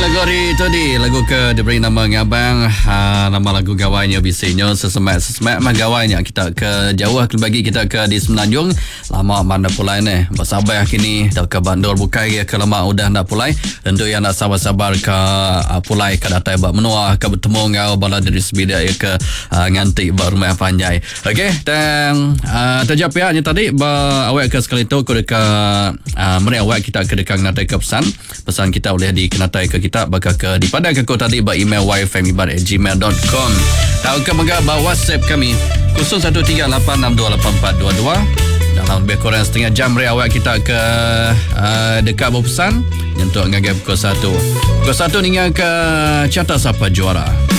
lagu hari itu lagu ke diberi nama ngabang, nama lagu gawainya bisanya sesemat mah gawainya kita ke jauh bagi kita ke di Semenanjung lama mana pulai ni bersabar kini dah ke bandar bukai ke lama udah nak pulai tentu yang nak sabar-sabar ke pulai ke datai buat menua ke bertemu ngau bala dari sebida ke nganti berumah panjai. Okey, dan terjawab pihaknya tadi awak ke sekali tu ke dekat meri awak kita ke dekat natai ke pesan kita boleh dikenatai ke kita bakal ke dipadai ke kau tadi ba email yfmibar@gmail.com. Tahu ke mengga ba WhatsApp kami 0138628422. Dalam lebih kurang setengah jam meri awak kita ke dekat berpesan untuk ngagap pukul 1 hingga ke carta siapa juara.